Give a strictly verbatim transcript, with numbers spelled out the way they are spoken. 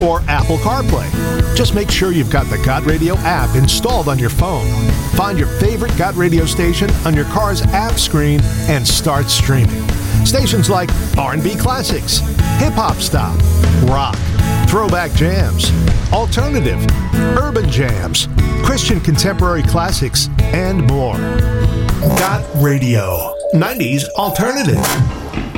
or Apple CarPlay. Just make sure you've got the Got Radio app installed on your phone. Find your favorite Got Radio station on your car's app screen and start streaming. Stations like R and B classics, hip-hop style, rock, throwback jams, alternative, urban jams, Christian contemporary classics, and more. Got Radio, nineties alternative.